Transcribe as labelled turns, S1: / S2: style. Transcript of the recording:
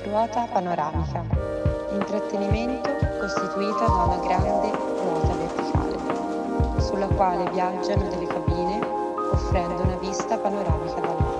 S1: ruota panoramica, intrattenimento costituita da una grande ruota verticale, sulla quale viaggiano delle cabine offrendo una vista panoramica dal mare.